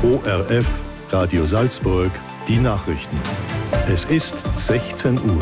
ORF Radio Salzburg, die Nachrichten. Es ist 16 Uhr.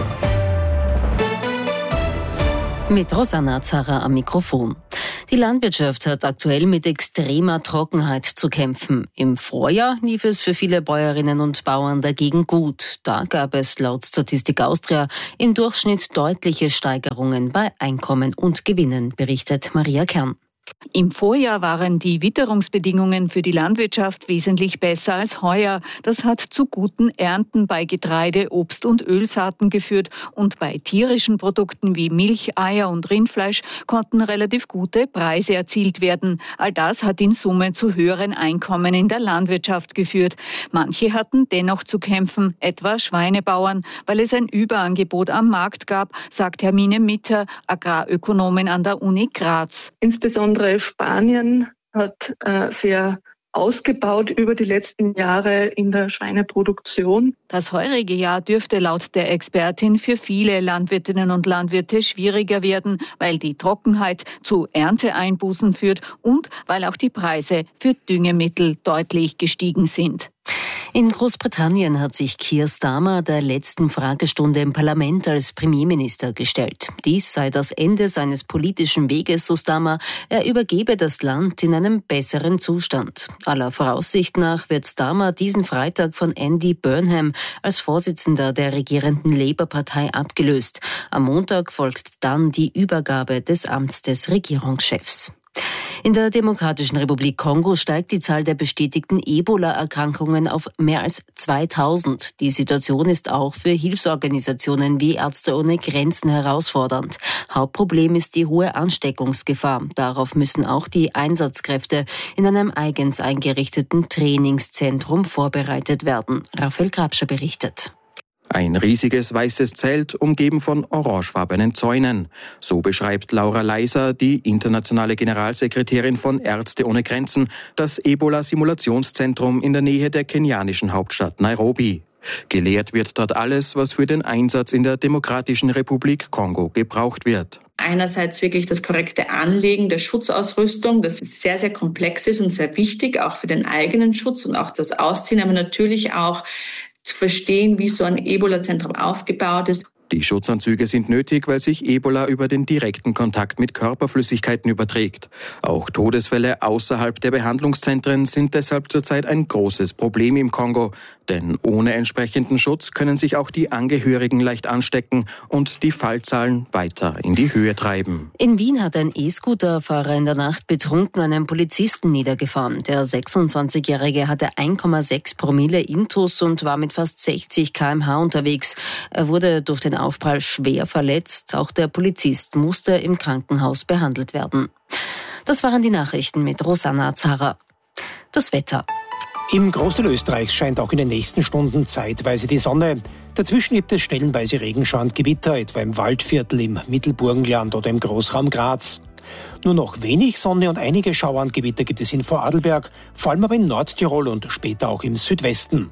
Mit Rosanna Zarra am Mikrofon. Die Landwirtschaft hat aktuell mit extremer Trockenheit zu kämpfen. Im Vorjahr lief es für viele Bäuerinnen und Bauern dagegen gut. Da gab es laut Statistik Austria im Durchschnitt deutliche Steigerungen bei Einkommen und Gewinnen, berichtet Maria Kern. Im Vorjahr waren die Witterungsbedingungen für die Landwirtschaft wesentlich besser als heuer. Das hat zu guten Ernten bei Getreide, Obst- und Ölsaaten geführt. Und bei tierischen Produkten wie Milch, Eier und Rindfleisch konnten relativ gute Preise erzielt werden. All das hat in Summe zu höheren Einkommen in der Landwirtschaft geführt. Manche hatten dennoch zu kämpfen, etwa Schweinebauern, weil es ein Überangebot am Markt gab, sagt Hermine Mitter, Agrarökonomin an der Uni Graz. Insbesondere Spanien hat sehr ausgebaut über die letzten Jahre in der Schweineproduktion. Das heurige Jahr dürfte laut der Expertin für viele Landwirtinnen und Landwirte schwieriger werden, weil die Trockenheit zu Ernteeinbußen führt und weil auch die Preise für Düngemittel deutlich gestiegen sind. In Großbritannien hat sich Keir Starmer der letzten Fragestunde im Parlament als Premierminister gestellt. Dies sei das Ende seines politischen Weges, so Starmer. Er übergebe das Land in einem besseren Zustand. Aller Voraussicht nach wird Starmer diesen Freitag von Andy Burnham als Vorsitzender der regierenden Labour-Partei abgelöst. Am Montag folgt dann die Übergabe des Amts des Regierungschefs. In der Demokratischen Republik Kongo steigt die Zahl der bestätigten Ebola-Erkrankungen auf mehr als 2000. Die Situation ist auch für Hilfsorganisationen wie Ärzte ohne Grenzen herausfordernd. Hauptproblem ist die hohe Ansteckungsgefahr. Darauf müssen auch die Einsatzkräfte in einem eigens eingerichteten Trainingszentrum vorbereitet werden. Raphael Grabscher berichtet. Ein riesiges weißes Zelt, umgeben von orangefarbenen Zäunen. So beschreibt Laura Leiser, die internationale Generalsekretärin von Ärzte ohne Grenzen, das Ebola-Simulationszentrum in der Nähe der kenianischen Hauptstadt Nairobi. Gelehrt wird dort alles, was für den Einsatz in der Demokratischen Republik Kongo gebraucht wird. Einerseits wirklich das korrekte Anlegen der Schutzausrüstung, das sehr, sehr komplex ist und sehr wichtig, auch für den eigenen Schutz und auch das Ausziehen, aber natürlich auch zu verstehen, wie so ein Ebola-Zentrum aufgebaut ist. Die Schutzanzüge sind nötig, weil sich Ebola über den direkten Kontakt mit Körperflüssigkeiten überträgt. Auch Todesfälle außerhalb der Behandlungszentren sind deshalb zurzeit ein großes Problem im Kongo. Denn ohne entsprechenden Schutz können sich auch die Angehörigen leicht anstecken und die Fallzahlen weiter in die Höhe treiben. In Wien hat ein E-Scooter-Fahrer in der Nacht betrunken einen Polizisten niedergefahren. Der 26-Jährige hatte 1,6 Promille Intus und war mit fast 60 km/h unterwegs. Er wurde durch den Aufprall schwer verletzt. Auch der Polizist musste im Krankenhaus behandelt werden. Das waren die Nachrichten mit Rosanna Zarra. Das Wetter. Im Großteil Österreichs scheint auch in den nächsten Stunden zeitweise die Sonne. Dazwischen gibt es stellenweise Regenschauer und Gewitter, etwa im Waldviertel, im Mittelburgenland oder im Großraum Graz. Nur noch wenig Sonne und einige Schauer und Gewitter gibt es in Vorarlberg, vor allem aber in Nordtirol und später auch im Südwesten.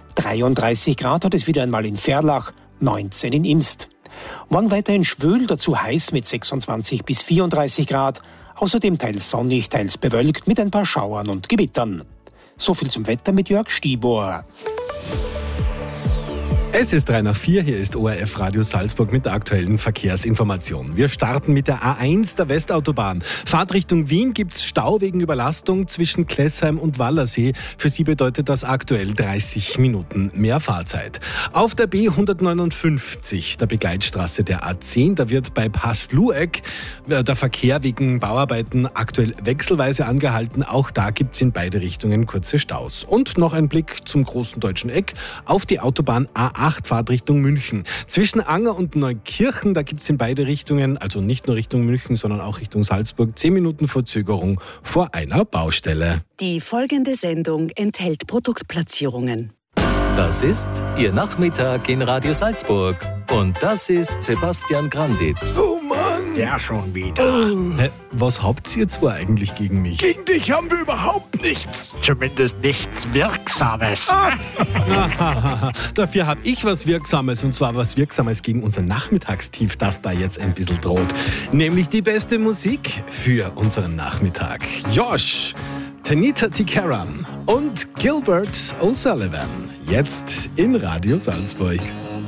33 Grad hat es wieder einmal in Verlach, 19 in Imst. Morgen weiter in Schwöhl, dazu heiß mit 26 bis 34 Grad. Außerdem teils sonnig, teils bewölkt mit ein paar Schauern und Gewittern. So viel zum Wetter mit Jörg Stibor. Es ist 3:04, hier ist ORF Radio Salzburg mit der aktuellen Verkehrsinformation. Wir starten mit der A1 der Westautobahn. Fahrtrichtung Wien gibt's Stau wegen Überlastung zwischen Klessheim und Wallersee. Für Sie bedeutet das aktuell 30 Minuten mehr Fahrzeit. Auf der B159, der Begleitstraße der A10, da wird bei Pass-Lueck der Verkehr wegen Bauarbeiten aktuell wechselweise angehalten. Auch da gibt's in beide Richtungen kurze Staus. Und noch ein Blick zum großen deutschen Eck auf die Autobahn A8. Fahrtrichtung München. Zwischen Anger und Neukirchen, da gibt es in beide Richtungen, also nicht nur Richtung München, sondern auch Richtung Salzburg, 10 Minuten Verzögerung vor einer Baustelle. Die folgende Sendung enthält Produktplatzierungen. Das ist Ihr Nachmittag in Radio Salzburg. Und das ist Sebastian Granditz. Oh Mann! Der schon wieder. Was habt ihr zwei eigentlich gegen mich? Gegen dich haben wir überhaupt nichts. Zumindest nichts Wirksames. Dafür habe ich was Wirksames, und zwar was Wirksames gegen unser Nachmittagstief, das da jetzt ein bisschen droht. Nämlich die beste Musik für unseren Nachmittag. Josh! Tanita Tikaram und Gilbert O'Sullivan. Jetzt in Radio Salzburg.